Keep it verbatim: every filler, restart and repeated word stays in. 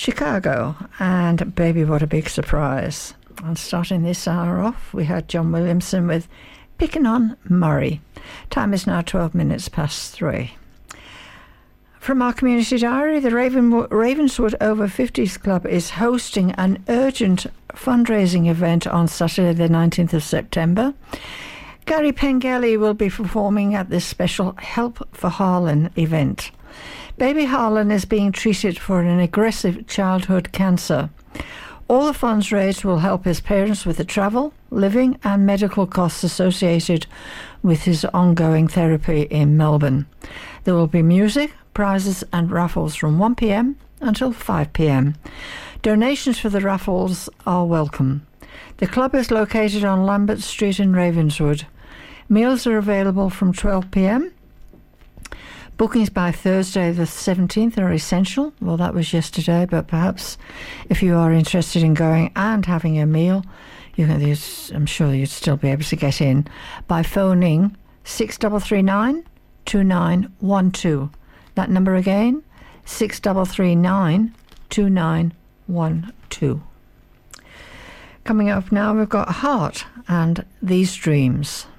Chicago, and Baby What a Big Surprise. And starting this hour off, we had John Williamson with Picking on Murray. Time is now twelve minutes past three. From our community diary, the Raven, Ravenswood Over fifties Club is hosting an urgent fundraising event on Saturday the nineteenth of September. Gary Pengelly will be performing at this special Help for Harlan event. Baby Harlan is being treated for an aggressive childhood cancer. All the funds raised will help his parents with the travel, living and medical costs associated with his ongoing therapy in Melbourne. There will be music, prizes and raffles from one p.m. until five p.m. Donations for the raffles are welcome. The club is located on Lambert Street in Ravenswood. Meals are available from twelve p.m. Bookings by Thursday the seventeenth are essential. Well, that was yesterday, but perhaps if you are interested in going and having a meal, you can, I'm sure you'd still be able to get in by phoning six three three nine, two nine one two. That number again, six three three nine, two nine one two. Coming up now, we've got Heart and These Dreams.